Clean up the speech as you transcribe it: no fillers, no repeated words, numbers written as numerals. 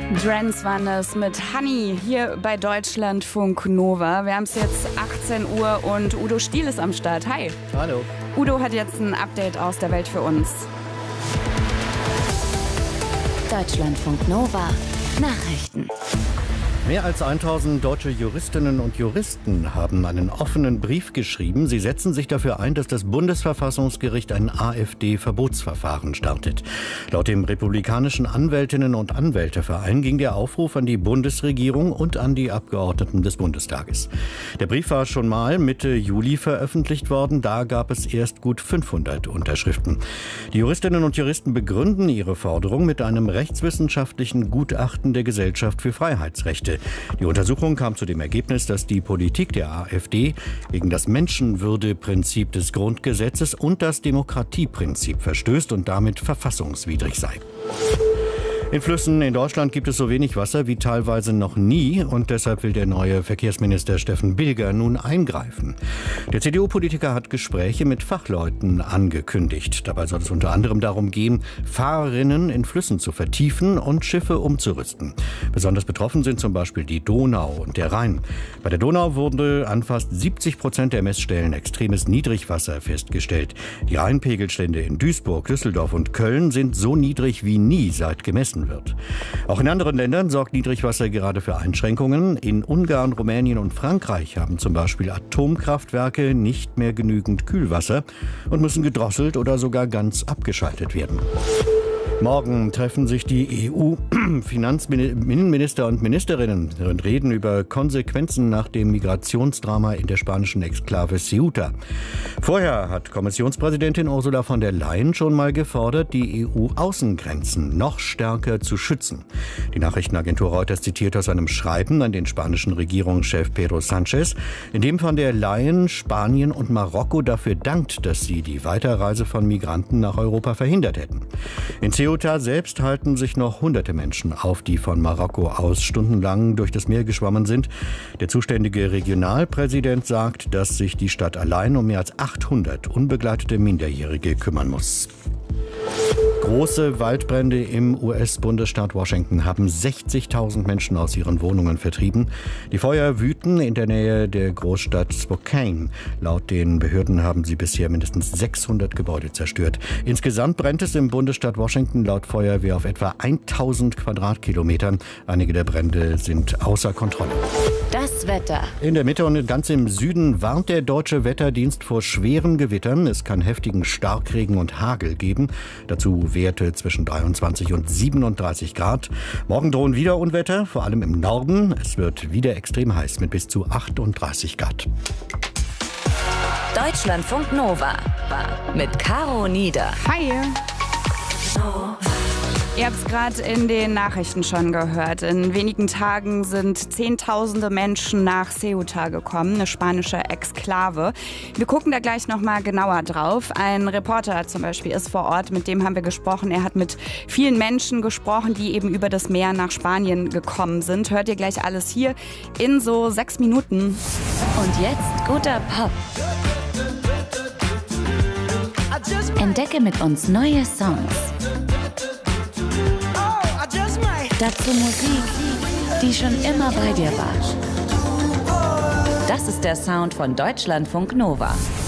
Drance waren es mit Honey hier bei Deutschlandfunk Nova. Wir haben es jetzt 18 Uhr und Udo Stiel ist am Start. Hi. Hallo. Udo hat jetzt ein Update aus der Welt für uns. Deutschlandfunk Nova Nachrichten. Mehr als 1000 deutsche Juristinnen und Juristen haben einen offenen Brief geschrieben. Sie setzen sich dafür ein, dass das Bundesverfassungsgericht ein AfD-Verbotsverfahren startet. Laut dem Republikanischen Anwältinnen- und Anwälteverein ging der Aufruf an die Bundesregierung und an die Abgeordneten des Bundestages. Der Brief war schon mal Mitte Juli veröffentlicht worden. Da gab es erst gut 500 Unterschriften. Die Juristinnen und Juristen begründen ihre Forderung mit einem rechtswissenschaftlichen Gutachten der Gesellschaft für Freiheitsrechte. Die Untersuchung kam zu dem Ergebnis, dass die Politik der AfD gegen das Menschenwürdeprinzip des Grundgesetzes und das Demokratieprinzip verstößt und damit verfassungswidrig sei. In Flüssen in Deutschland gibt es so wenig Wasser wie teilweise noch nie und deshalb will der neue Verkehrsminister Steffen Bilger nun eingreifen. Der CDU-Politiker hat Gespräche mit Fachleuten angekündigt. Dabei soll es unter anderem darum gehen, Fahrrinnen in Flüssen zu vertiefen und Schiffe umzurüsten. Besonders betroffen sind zum Beispiel die Donau und der Rhein. Bei der Donau wurde an fast 70% der Messstellen extremes Niedrigwasser festgestellt. Die Rheinpegelstände in Duisburg, Düsseldorf und Köln sind so niedrig wie nie seit gemessen wird. Auch in anderen Ländern sorgt Niedrigwasser gerade für Einschränkungen. In Ungarn, Rumänien und Frankreich haben zum Beispiel Atomkraftwerke nicht mehr genügend Kühlwasser und müssen gedrosselt oder sogar ganz abgeschaltet werden. Morgen treffen sich die EU-Finanzminister und Ministerinnen und reden über Konsequenzen nach dem Migrationsdrama in der spanischen Exklave Ceuta. Vorher hat Kommissionspräsidentin Ursula von der Leyen schon mal gefordert, die EU-Außengrenzen noch stärker zu schützen. Die Nachrichtenagentur Reuters zitiert aus einem Schreiben an den spanischen Regierungschef Pedro Sánchez, in dem von der Leyen Spanien und Marokko dafür dankt, dass sie die Weiterreise von Migranten nach Europa verhindert hätten. In Ceuta selbst halten sich noch hunderte Menschen auf, die von Marokko aus stundenlang durch das Meer geschwommen sind. Der zuständige Regionalpräsident sagt, dass sich die Stadt allein um mehr als 800 unbegleitete Minderjährige kümmern muss. Große Waldbrände im US-Bundesstaat Washington haben 60.000 Menschen aus ihren Wohnungen vertrieben. Die Feuer wüten in der Nähe der Großstadt Spokane. Laut den Behörden haben sie bisher mindestens 600 Gebäude zerstört. Insgesamt brennt es im Bundesstaat Washington laut Feuerwehr auf etwa 1000 Quadratkilometern. Einige der Brände sind außer Kontrolle. Das Wetter. In der Mitte und ganz im Süden warnt der Deutsche Wetterdienst vor schweren Gewittern. Es kann heftigen Starkregen und Hagel geben. Dazu Werte zwischen 23 und 37 Grad. Morgen drohen wieder Unwetter, vor allem im Norden. Es wird wieder extrem heiß mit bis zu 38 Grad. Deutschlandfunk Nova mit Caro Nieder. Hi. Ihr habt es gerade in den Nachrichten schon gehört. In wenigen Tagen sind Zehntausende Menschen nach Ceuta gekommen, eine spanische Exklave. Wir gucken da gleich nochmal genauer drauf. Ein Reporter zum Beispiel ist vor Ort, mit dem haben wir gesprochen. Er hat mit vielen Menschen gesprochen, die eben über das Meer nach Spanien gekommen sind. Hört ihr gleich alles hier in so 6 Minuten. Und jetzt guter Pop. Entdecke mit uns neue Songs. Dazu Musik, die schon immer bei dir war. Das ist der Sound von Deutschlandfunk Nova.